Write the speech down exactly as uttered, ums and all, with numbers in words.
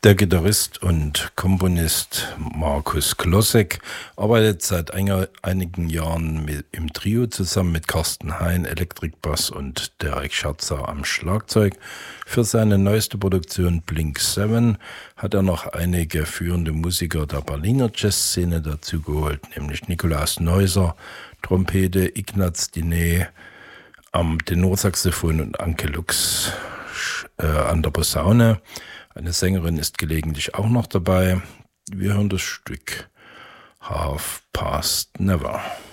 Der Gitarrist und Komponist Markus Klossek arbeitet seit einer, einigen Jahren mit, im Trio zusammen mit Carsten Hein, Elektrikbass und Derek Scherzer am Schlagzeug. Für seine neueste Produktion Blink sieben hat er noch einige führende Musiker der Berliner Jazzszene dazu geholt, nämlich Nikolaus Neuser, Trompete, Ignaz Diné am Tenorsaxophon und Anke Lux äh, an der Posaune. Eine Sängerin ist gelegentlich auch noch dabei. Wir hören das Stück Half Past Never.